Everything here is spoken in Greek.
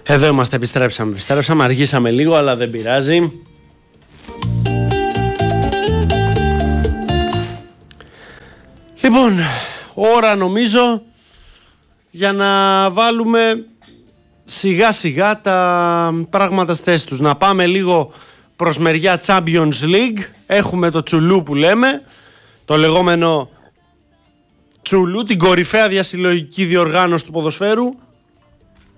Εδώ είμαστε, επιστρέψαμε, αργήσαμε λίγο αλλά δεν πειράζει. Λοιπόν, ώρα νομίζω για να βάλουμε σιγά σιγά τα πράγματα στη θέση τους. Να πάμε λίγο προς μεριά Champions League. Έχουμε το τσουλού που λέμε, το λεγόμενο τσουλού, την κορυφαία διασυλλογική διοργάνωση του ποδοσφαίρου.